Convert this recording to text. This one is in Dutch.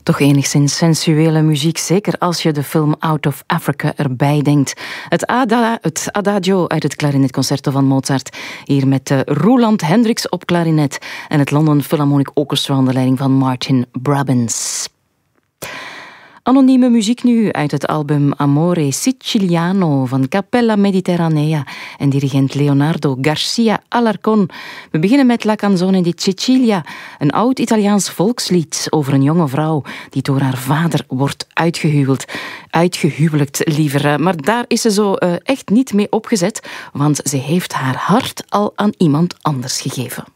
Toch enigszins sensuele muziek, zeker als je de film Out of Africa erbij denkt. Het Adagio uit het klarinetconcerto van Mozart. Hier met Roland Hendricks op klarinet en het London Philharmonic Orchestra onder leiding van Martin Brabants. Anonieme muziek nu uit het album Amore Siciliano van Cappella Mediterranea en dirigent Leonardo Garcia Alarcón. We beginnen met La Canzone di Cecilia, een oud Italiaans volkslied over een jonge vrouw die door haar vader wordt uitgehuwelijkt liever. Maar daar is ze zo echt niet mee opgezet, want ze heeft haar hart al aan iemand anders gegeven.